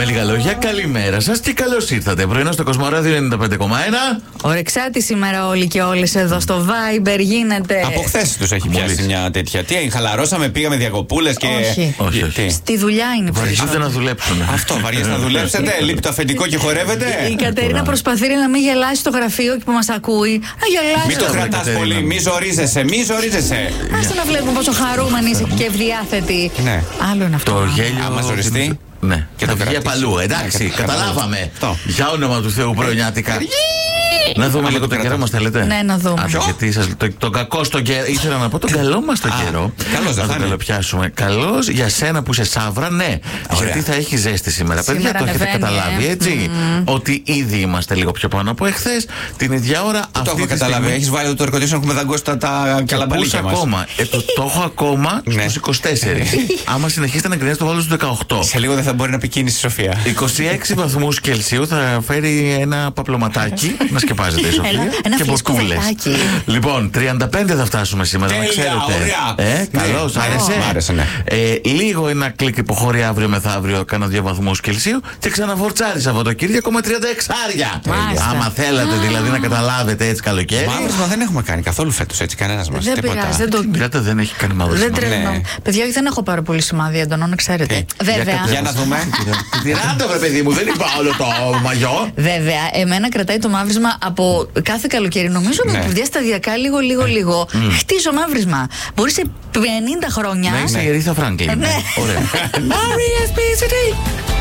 Με λίγα λόγια, καλημέρα σας και καλώς ήρθατε. Πρωινό στο Κοσμοράδιο 95,1. Ωρεξάτη σήμερα όλοι και όλες εδώ στο Viber γίνεται. Από χθες τους έχει πιάσει μια τέτοια. Τι, χαλαρώσαμε, πήγαμε διακοπούλες και. Όχι. Στη δουλειά είναι. Βαριούνται να δουλέψουν. Αυτό, βαριές να δουλέψετε. Λείπει το αφεντικό και χορεύετε. Η Κατερίνα προσπαθεί να μην γελάσει στο γραφείο και που μας ακούει. Να γελάσει. Μην το κρατάς πολύ, μη ζορίζεσαι, μη ζορίζεσαι. Άσε να βλέπουμε πόσο χαρούμενοι είσαι και ευδιάθετοι. Ναι. Άλλο είναι αυτό. Το γέλιο. Άμα ζοριστεί. Ναι, Και θα το βγει κρατήσει. παλού. Εντάξει, Ναι, καταλάβαμε. αυτό. Για όνομα του Θεού πρωινιάτικα. Να δούμε λίγο τον καιρό μας, θέλετε. Ναι, να δούμε. Γιατί τον κακό στον καιρό. Ήθελα να πω τον καλό μας τον καιρό. καλός δεν να θα τον είναι. καλοπιάσουμε. Καλός για σένα που είσαι Σαύρα, ναι. Γιατί θα έχει ζέστη σήμερα. Παιδιά, Σήμερα το έχετε ανεβαίνει, καταλάβει, έτσι. Ότι ήδη είμαστε λίγο πιο πάνω από εχθές. Την ίδια ώρα Το αυτή έχουμε τη καταλάβει. στιγμή. Έχεις βάλει το air conditioner, έχουμε δαγκώσει τα καλαμπαλίκια μας. Ακόμα. Το έχω ακόμα Ναι. στους 24. Άμα συνεχίσετε να γκρινιάζετε, το βάλω στους 18. Σε λίγο δεν θα μπορεί να πει κίνηση η Σοφία. 26 βαθμούς Κελσίου θα φέρει ένα παπλωματάκι να σκεπάζεται η Σοφία. Ένα και φλέσκο μποτούλες. βατάκι. Λοιπόν, 35 θα φτάσουμε σήμερα, να Τέλεια, ξέρετε. ωραία. Καλώς, Ναι, άρεσε. μ' άρεσε, ναι. Λίγο ένα κλικ υποχώρη αύριο μεθαύριο, κάνα 2 βαθμούς Κελσίου και ξαναφορτσάρει Σαββατοκύριακο με 36. Μάλιστα. Άμα θέλατε δηλαδή να καταλάβετε έτσι καλοκαίρι. Μαύρισμα δεν έχουμε κάνει καθόλου φέτος έτσι, κανένας μας. Δεν Τίποτα. πειράζει, δεν το. Πειράτε δεν έχει κάνει μαύρο Δεν σημάδι. τρελνώ. Ναι. Παιδιά, όχι, δεν έχω πάρα πολύ σημάδι έντονο, να ξέρετε. Βέβαια. Για να δούμε. Τυράντα, βρε παιδί μου, δεν είπα όλο το μαγιό. Βέβαια, εμένα κρατάει το μαύρισμα από κάθε καλοκαίρι. Νομίζω ότι Ναι. παιδιά σταδιακά λίγο. Χτίζω μαύρισμα. Μπορεί σε 50 χρόνια. Να είσαι η Ρίθα Φράγκλιν. Ναι. Ωραία. R.E.S.P.C.T.